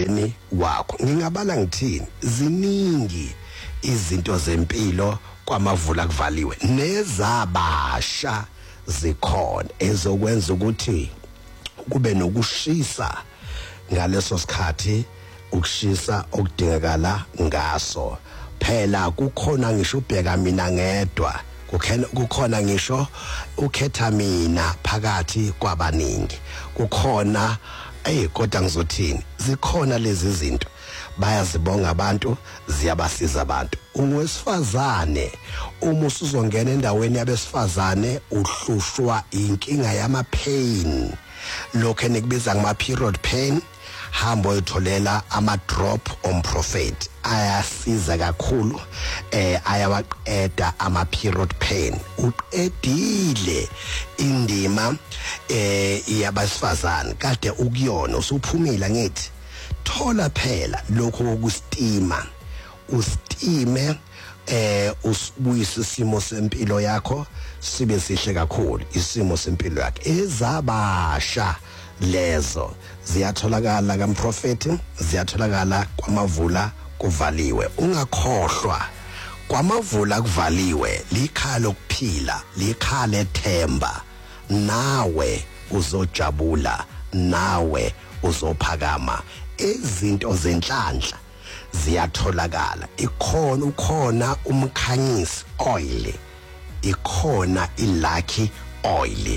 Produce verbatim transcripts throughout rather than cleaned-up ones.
emzimbeni wakho. Ngingabala ngithini, ziningi izinto zempilo kwamavula kuvaliwe nezabasha zikhona ezokwenza ukuthi kube nokushisa ngaleso sikhathi, ukushisa okudingakala ngaso. Phela kukhona ngisho ubheka mina ngedwa, kukhona ngisho ukhetha mina phakathi kwabaningi, kukhona eh kodwa ngizothini, zikhona lezi zinto bayazibonga abantu, ziyabasiza abantu. Ungwesifazane uma usuzongena endaweni yabesifazane uhlushwa inkinga yama pain, lokho enikubiza ngama period pain, hamba uyitholela ama drop on prophet, ayasiza kakhulu, eh ayawaqeda ama period pain. Uqedile indima eh yabasifazane kade ukuyona, usuphumile ngithi thola phela lokho kokustima, ustime eh usibuyise isimo sempilo yakho sibe sihle kakhulu, isimo sempilo yakho. Ezabasha lezo ziyatholakala kaMprofeti, ziyatholakala kwamavula kuvaliwe. Ungakhohlwa, kwamavula kuvaliwe likhala lokuphila, likhala ethemba. Nawe uzojabula, nawe uzophakama. Izinto zenhlanhla ziyatholakala. Ikhona ukhona umkhanyisi oil, ikhona ilucky oil,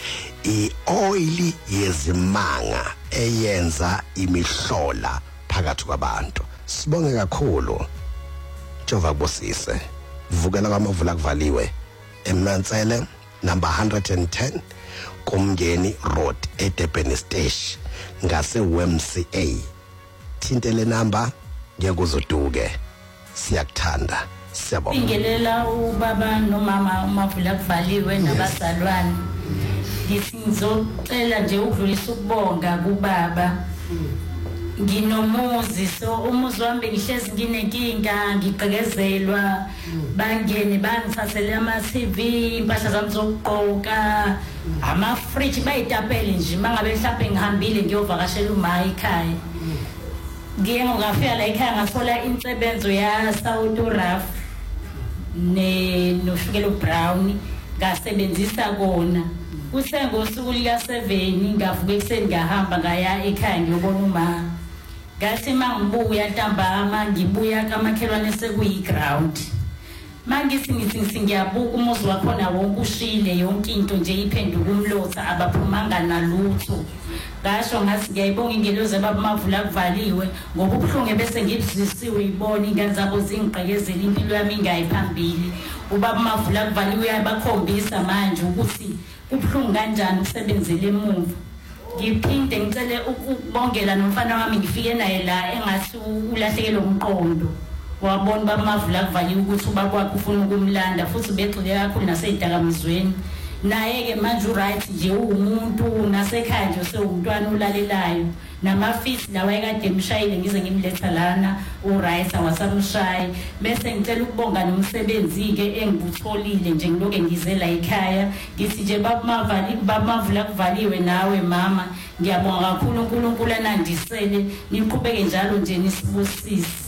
i-oil yezimanga eyenza imihlola phakathi kwabantu. Sibonge kakhulu Jehova kubusise. Vukela kwamavula kuvaliwe eMansele number one ten Kumngeni Road eDurban Station ngase W M C A. Thintele number ngekuzoduke. Siyakuthanda, siyabonga. Ingelela ubaba nomama umavula kuvaliwe nabazalwane. Ngizocela nje ukudlulisa ukubonga kubaba. Nginomuzi, so umuzi wami ngihlezi nginenkinga, ngiqekezelwa, bangene bangithathele ama T V, impahla zami zokugqoka, ama fridge bayitapele nje mangabe mhlawumbe ngihambile ngiyovakashela uma ekhaya. Ngiye ngafika la ekhaya ngathola insebenzo ya South Raf ne noshukela Brown, ngasebenzisa kona. Kuse ngosuku lika seven ngavuka ekseni ngahamba ngaya ekhaya ngiyobona uma. Ngathi mangibuya ntambama ngibuya kamakhelwane sekuyi ground. Mangithi ngithi ngiyabuka umuzi wakhona wonke ushile, yonke into nje iphenduka umlotha, abaphumanga nalutho. Ngasho ngathi ngiyayibonga ingeloze baba mavula kuvaliwe ngoba ubuhlungu bese ngibuzisiwe ibona ingane zabo zingiqekezela impilo yami ingayiphambili. Ubaba mavula kuvaliwe uyabakhombisa manje ukuthi ubuhlungu kanjani ukusebenzela emuva. Ngiphinde ngicele ukubongela nomfana wami ngifike naye la engathi ulahlekelwe umqondo. Wabona ubaba mavula kuvaliwe ukuthi ubaba wakhe ufuna ukumlanda futhi ubexile kakhulu naseyidakamizweni. Naye ke manje uright nje umuntu nasekhaya nje sewumntwana ulalelayo, namafisi lawa ekade emshayile ngize ngimletha lana uright awasamshayi. Bese ngicela ukubonga nomsebenzi ke engibutholile nje ngiloke ngize la ekhaya. Ngithi nje baba mavali baba mavula kuvaliwe nawe mama, ngiyabonga kakhulu uNkulunkulu anandisele, niqhubeke njalo nje nisibusise.